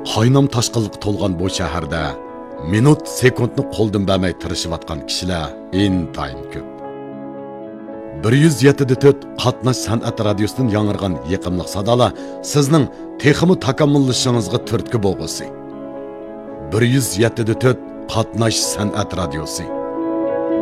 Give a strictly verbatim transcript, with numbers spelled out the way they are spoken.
qaynam toshqinliq to'lgan bu shaharda minut sekundni qo'ldan bermay tirishayotgan kishilar intayin ko'p. bir yuz yetti nuqta to'rt qatnash san'at radiosidan yangirgan yiqimliq sadolar sizning texmi takomillashingizga turtki bo'lg'usi. bir yuz yetti nuqta to'rt qatnash san'at radiosi.